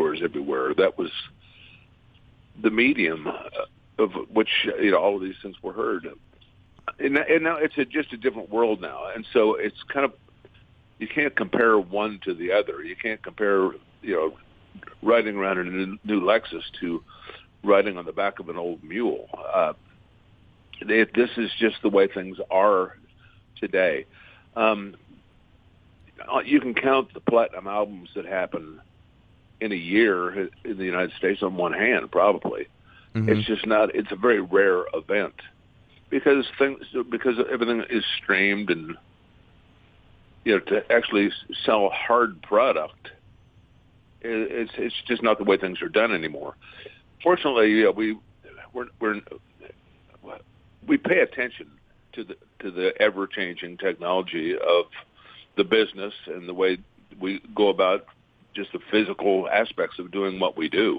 tours everywhere. That was the medium of which all of these things were heard. And now it's just a different world now, and so it's kind of, you can't compare one to the other. You can't compare riding around in a new Lexus to riding on the back of an old mule. This is just the way things are today. You can count the platinum albums that happen in a year in the United States on one hand, probably. Mm-hmm. It's just not. It's a very rare event because everything is streamed, and to actually sell hard product, it's just not the way things are done anymore. Fortunately, we pay attention to the ever-changing technology of the business and the way we go about just the physical aspects of doing what we do.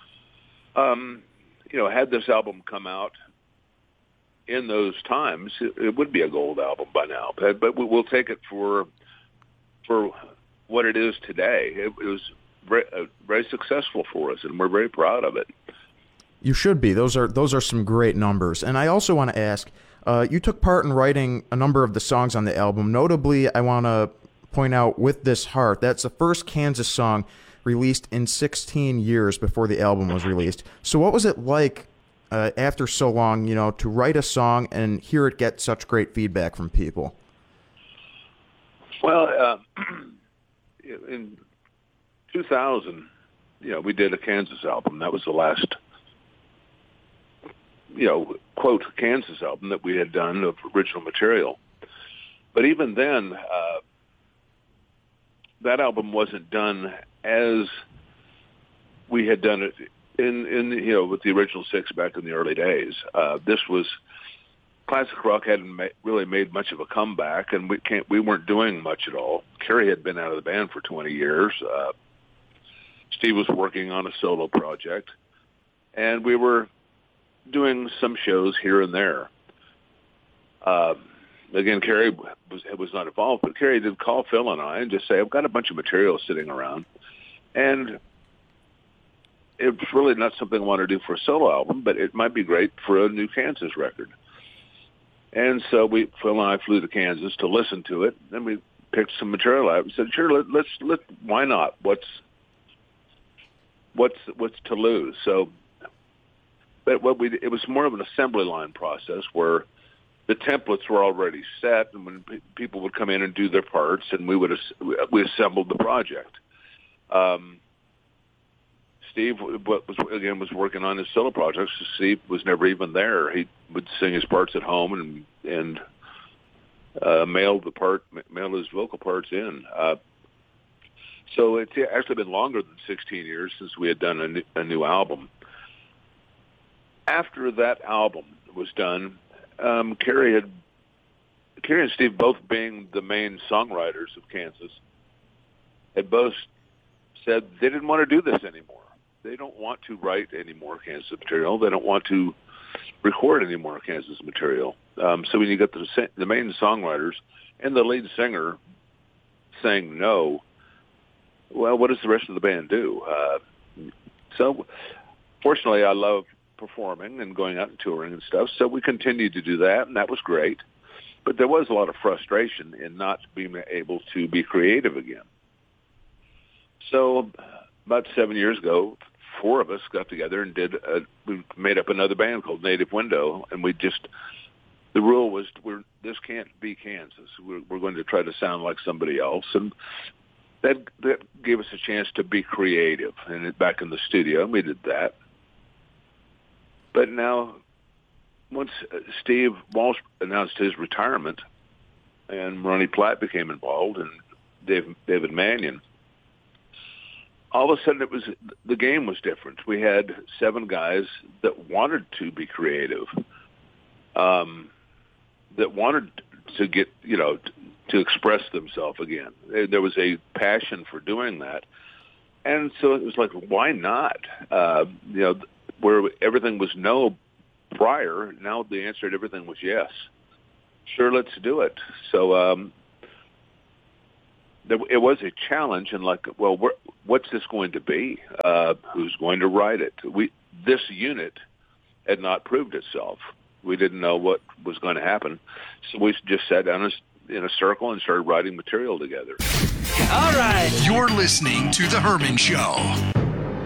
Had this album come out in those times, it would be a gold album by now. But we'll take it for what it is today. It was very successful for us, and we're very proud of it. You should be. Those are some great numbers. And I also want to ask, you took part in writing a number of the songs on the album. Notably, I want to point out With This Heart. That's the first Kansas song released in 16 years before the album was released. So what was it like after so long, to write a song and hear it get such great feedback from people? Well, in 2000, we did a Kansas album. That was the last, quote, Kansas album that we had done of original material. But even then, that album wasn't done as we had done it in with the original six back in the early days. This was, classic rock hadn't really made much of a comeback, and we weren't doing much at all. Kerry had been out of the band for 20 years. Steve was working on a solo project, and we were doing some shows here and there. Again, Kerry was not involved, but Kerry did call Phil and I and just say, I've got a bunch of material sitting around, and it's really not something I want to do for a solo album, but it might be great for a new Kansas record. And so Phil and I flew to Kansas to listen to it, and we picked some material out and said, sure, let's why not? What's to lose? So, but it was more of an assembly line process where the templates were already set, and when people would come in and do their parts, and we assembled the project. Steve was working on his solo projects. Steve was never even there. He would sing his parts at home and mail his vocal parts in. So it's actually been longer than 16 years since we had done a new album. After that album was done, Kerry and Steve, both being the main songwriters of Kansas, had both said they didn't want to do this anymore. They don't want to write any more Kansas material. They don't want to record any more Kansas material. So when you get the main songwriters and the lead singer saying no, well, what does the rest of the band do? So fortunately, I love performing and going out and touring and stuff, so we continued to do that, and that was great. But there was a lot of frustration in not being able to be creative again. So about 7 years ago, 4 of us got together and we made up another band called Native Window, and the rule was this can't be Kansas. We're going to try to sound like somebody else, and that gave us a chance to be creative and back in the studio, and we did that. But now, once Steve Walsh announced his retirement and Ronnie Platt became involved and David Mannion, all of a sudden the game was different. We had 7 guys that wanted to be creative, that wanted to get, to express themselves again. There was a passion for doing that. And so it was like, why not? Where everything was no prior, now the answer to everything was yes. Sure, let's do it. So it was a challenge, and like, well, what's this going to be? Who's going to write it? This unit had not proved itself. We didn't know what was going to happen, so we just sat down in a circle and started writing material together. All right. You're listening to The Herman Show.